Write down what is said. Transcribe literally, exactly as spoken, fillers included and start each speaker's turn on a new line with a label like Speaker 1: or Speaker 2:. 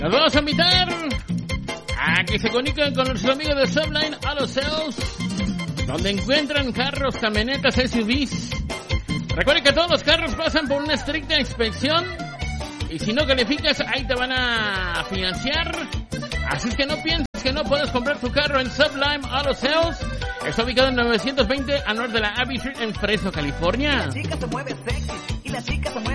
Speaker 1: Nos vamos a invitar a que se conecten con nuestros amigos de Subline Auto Sales, donde encuentran carros, camionetas, S U Vs. Recuerden que todos los carros pasan por una estricta inspección y si no calificas, ahí te van a financiar. Así que no pienses que no puedes comprar tu carro en Sublime Auto Sales. Está ubicado en novecientos veinte a norte de la Abbey Street en Fresno, California.
Speaker 2: La chica se mueve sexy y la chica se mueve